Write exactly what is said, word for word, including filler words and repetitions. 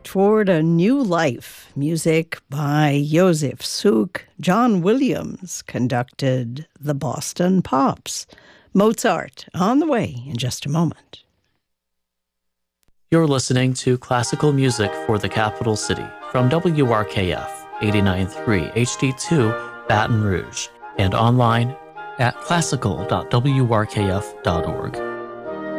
Toward a New Life, music by Joseph Suk. John Williams conducted the Boston Pops. Mozart on the way in just a moment. You're listening to classical music for the capital city from W R K F eighty-nine point three H D two Baton Rouge and online at classical dot w r k f dot org.